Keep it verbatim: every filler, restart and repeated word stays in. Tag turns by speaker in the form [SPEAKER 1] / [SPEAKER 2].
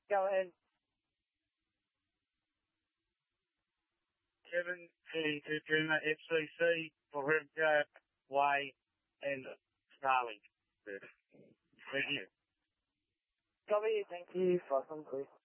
[SPEAKER 1] Go ahead.
[SPEAKER 2] Kevin heading to Puma F C C for Rivka, Way and Starling. Thank you.
[SPEAKER 1] Copy, thank you, Fossil, please.